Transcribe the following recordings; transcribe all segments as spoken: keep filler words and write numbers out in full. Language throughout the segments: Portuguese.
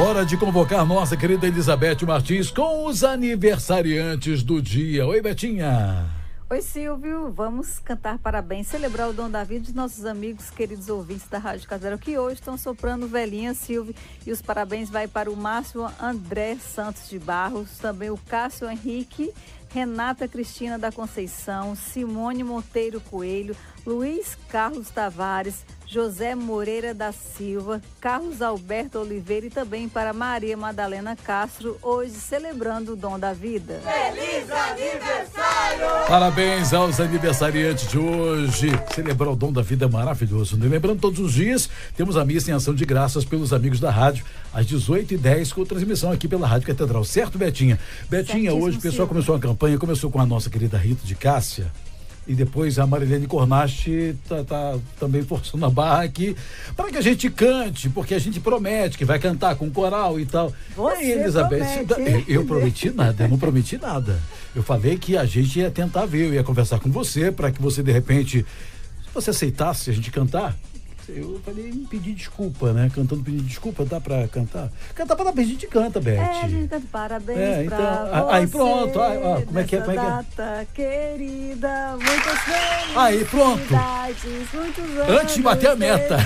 Hora de convocar nossa querida Elizabeth Martins com os aniversariantes do dia. Oi, Betinha. Oi, Silvio. Vamos cantar parabéns, celebrar o dom da vida dos nossos amigos, queridos ouvintes da Rádio Catedral, que hoje estão soprando velhinha, Silvio. E os parabéns vai para o Márcio André Santos de Barros, também o Cássio Henrique, Renata Cristina da Conceição, Simone Monteiro Coelho, Luiz Carlos Tavares, José Moreira da Silva, Carlos Alberto Oliveira e também para Maria Madalena Castro, hoje celebrando o dom da vida. Feliz aniversário! Parabéns aos aniversariantes de hoje. Celebrar o dom da vida é maravilhoso, né? Lembrando, todos os dias temos a missa em ação de graças pelos amigos da rádio, às dezoito e dez, com transmissão aqui pela Rádio Catedral. Certo, Betinha? Betinha, Certíssimo, hoje o pessoal Silvio. começou a campanha, começou com a nossa querida Rita de Cássia. E depois a Marilene Cornache tá, tá também forçando a barra aqui para que a gente cante, porque a gente promete que vai cantar com coral e tal. Você e Elizabeth, promete. eu, eu prometi nada, eu não prometi nada. Eu falei que a gente ia tentar ver, eu ia conversar com você para que você de repente, se você aceitasse a gente cantar. Eu falei em pedir desculpa, né? Cantando pedindo desculpa, dá pra cantar? Cantar parabéns, a gente canta, Beth. É, a gente canta parabéns É, pra então, você. aí pronto, aí, ó, como é que é, como é que é? Data querida, muitas felicidades. Aí, pronto. Muitos anos. Antes de bater a meta.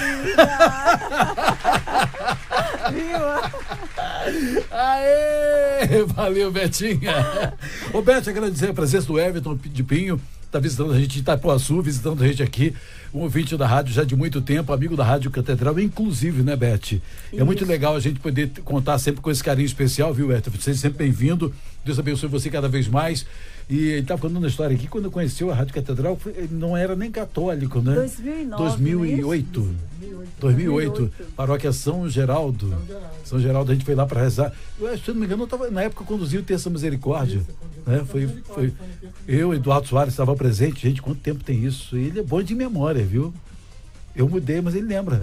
Viu? Aê! Valeu, Betinha. Ô, Beth, agradecer a presença do Everton de Pinho, tá visitando a gente de Itapuaçu, visitando a gente aqui, um ouvinte da rádio já de muito tempo, amigo da Rádio Catedral, inclusive, né, Beth? É Isso. muito legal a gente poder contar sempre com esse carinho especial, viu, Everton? Você é sempre bem-vindo, Deus abençoe você cada vez mais. E ele estava contando uma história aqui, quando conheceu a Rádio Catedral, foi- ele não era nem católico, né? dois mil e nove, dois mil e oito. dois mil e oito, paróquia São Geraldo. São Geraldo, a gente foi lá para rezar. Eu, acho, se eu não me engano, eu tava, na época eu conduzi o Terça Misericórdia. Né? Foi, foi, eu, Eduardo Soares, estava presente. Gente, quanto tempo tem isso? Ele é bom de memória, viu? Eu mudei, mas ele lembra.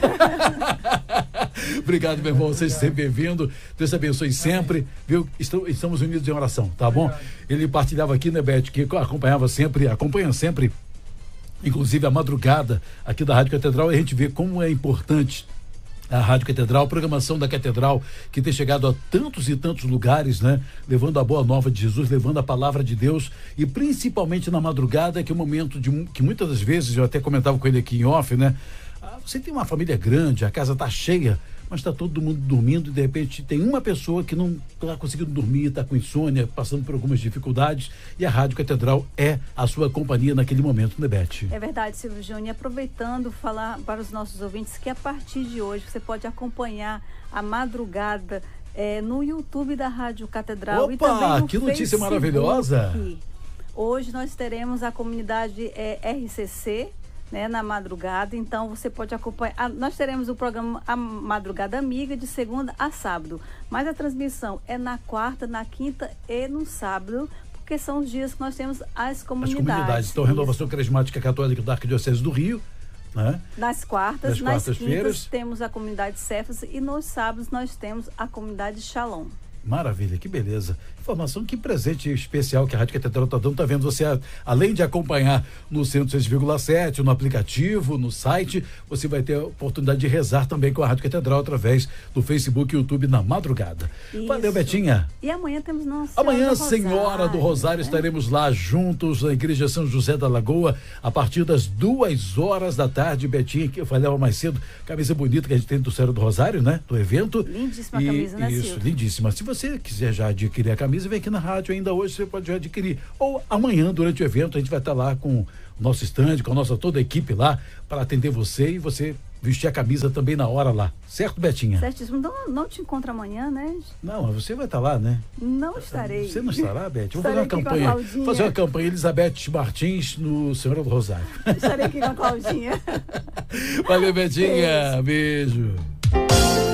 Obrigado, meu irmão. Seja sempre bem-vindo. Deus te abençoe sempre. Viu? Estamos, estamos unidos em oração, tá bom? Ele partilhava aqui, né, Beth, que acompanhava sempre, acompanha sempre, inclusive a madrugada aqui da Rádio Catedral, e a gente vê como é importante a Rádio Catedral, a programação da Catedral, que tem chegado a tantos e tantos lugares, né? Levando a boa nova de Jesus, levando a palavra de Deus, e principalmente na madrugada, que é um momento de, que muitas das vezes, eu até comentava com ele aqui em off, né? Ah, você tem uma família grande, a casa tá cheia, mas está todo mundo dormindo e de repente tem uma pessoa que não está conseguindo dormir, está com insônia, passando por algumas dificuldades, e a Rádio Catedral é a sua companhia naquele momento, né, Beth? É verdade, Silvio Júnior. E aproveitando, falar para os nossos ouvintes que a partir de hoje você pode acompanhar a madrugada é, no YouTube da Rádio Catedral. Opa, e também no que notícia Facebook. maravilhosa! Hoje nós teremos a comunidade é, R C C, né, na madrugada, então você pode acompanhar. Ah, nós teremos o programa A Madrugada Amiga de segunda a sábado, mas a transmissão é na quarta, na quinta e no sábado, porque são os dias que nós temos as comunidades. As comunidades. Então, Renovação Carismática Católica da Arquidiocese do Rio, né? Nas quartas, Nas nas, quartas-feiras. quintas temos a comunidade Cefas e nos sábados nós temos a comunidade Shalom. Maravilha, que beleza. Informação, que presente especial que a Rádio Catedral está dando. Tá vendo você, além de acompanhar no cento e seis vírgula sete, no aplicativo, no site, você vai ter a oportunidade de rezar também com a Rádio Catedral através do Facebook e YouTube na madrugada. Isso. Valeu, Betinha. E amanhã temos Nossa Senhora Amanhã, do Senhora do Rosário, né? estaremos lá juntos na Igreja São José da Lagoa, a partir das duas horas da tarde. Betinha, que eu falava mais cedo, camisa bonita que a gente tem do Senhora do Rosário, né? Do evento. Lindíssima E, camisa, né, Isso, Silvio? lindíssima. Se você quiser já adquirir a camisa, vem aqui na rádio ainda hoje, você pode já adquirir. Ou amanhã, durante o evento, a gente vai estar lá com o nosso stand, com a nossa toda a equipe lá, para atender você e você vestir a camisa também na hora lá. Certo, Betinha? Certíssimo. Não, não te encontro amanhã, né? Não, mas você vai estar lá, né? Não estarei. Você não estará, Beth? Vamos fazer Estarei uma aqui com a campanha. Claudinha. Fazer uma campanha Elizabeth Martins no Senhora do Rosário. Estarei aqui com a Claudinha. Valeu, Betinha. Beijo.